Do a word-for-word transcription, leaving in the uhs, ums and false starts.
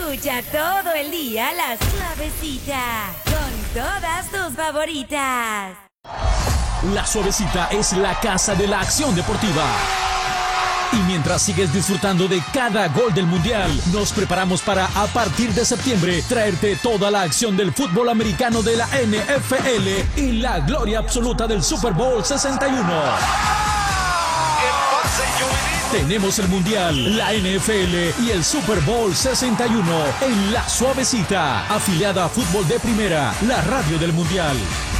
Escucha todo el día La Suavecita con todas tus favoritas. La Suavecita es la casa de la acción deportiva. Y mientras sigues disfrutando de cada gol del Mundial, nos preparamos para, a partir de septiembre, traerte toda la acción del fútbol americano de la N F L y la gloria absoluta del Super Bowl sesenta y uno. Tenemos el Mundial, la N F L y el Super Bowl sesenta y uno en La Suavecita, afiliada a Fútbol de Primera, la radio del Mundial.